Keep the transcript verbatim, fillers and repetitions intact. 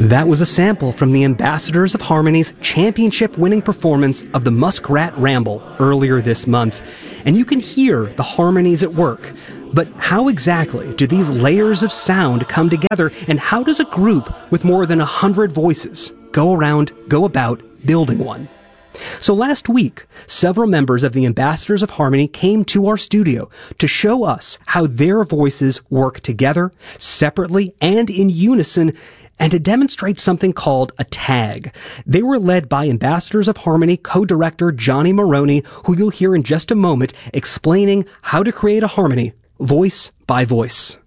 That was a sample from the Ambassadors of Harmony's championship-winning performance of the Muskrat Ramble earlier this month. And you can hear the harmonies at work. But how exactly do these layers of sound come together, and how does a group with more than a hundred voices go around, go about building one? So last week, several members of the Ambassadors of Harmony came to our studio to show us how their voices work together, separately, and in unison, and to demonstrate something called a tag. They were led by Ambassadors of Harmony co-director Johnny Maroney, who you'll hear in just a moment, explaining how to create a harmony, voice by voice.